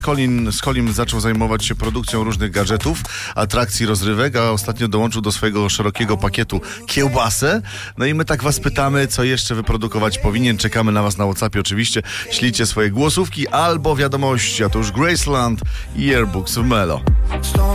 Colin zaczął zajmować się produkcją różnych gadżetów, atrakcji, rozrywek, a ostatnio dołączył do swojego szerokiego pakietu kiełbasę. No i my tak was pytamy, co jeszcze wyprodukować powinien. Czekamy na was na WhatsAppie oczywiście. Ślijcie swoje głosówki albo wiadomości, a to już Graceland i Yearbooks w Melo.